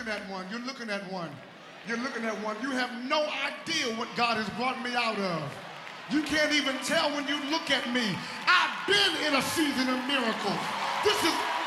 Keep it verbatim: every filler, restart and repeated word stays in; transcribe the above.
looking at one. You're looking at one. You're looking at one. You have no idea what God has brought me out of. You can't even tell when you look at me. I've been in a season of miracles. This is